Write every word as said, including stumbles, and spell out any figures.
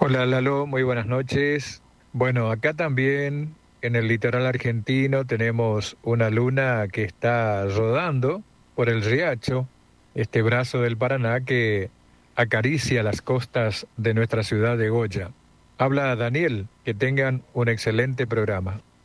Hola Lalo, muy buenas noches. Bueno, acá también en el litoral argentino tenemos una luna que está rodando por el Riacho, este brazo del Paraná que acaricia las costas de nuestra ciudad de Goya. Habla Daniel, que tengan un excelente programa.